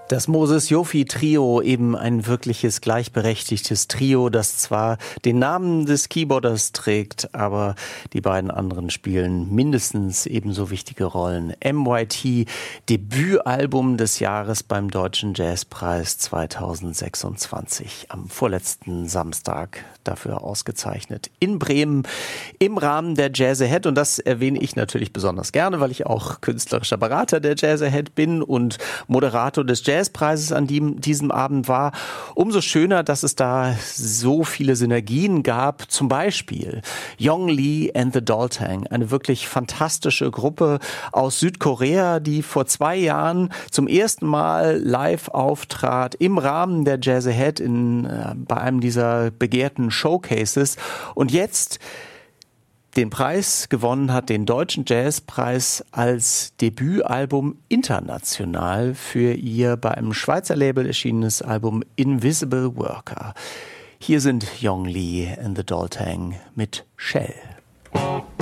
Das Moses Jofi Trio, eben ein wirkliches gleichberechtigtes Trio, das zwar den Namen des Keyboarders trägt, aber die beiden anderen spielen mindestens ebenso wichtige Rollen. MYT, Debütalbum des Jahres beim Deutschen Jazzpreis 2026, am vorletzten Samstag dafür ausgezeichnet. In Bremen im Rahmen der Jazz Ahead, und das erwähne ich natürlich besonders gerne, weil ich auch künstlerischer Berater der Jazz Ahead bin und Moderator des Jazzpreises an diesem Abend war. Umso schöner, dass es da so viele Synergien gab. Zum Beispiel Yong Lee and the Daltang, eine wirklich fantastische Gruppe aus Südkorea, die vor 2 Jahren zum ersten Mal live auftrat im Rahmen der Jazz Ahead bei einem dieser begehrten Showcases und jetzt den Preis gewonnen hat, den Deutschen Jazzpreis als Debütalbum international für ihr bei einem Schweizer Label erschienenes Album Invisible Worker. Hier sind Yong Lee and the Daltang mit Shell.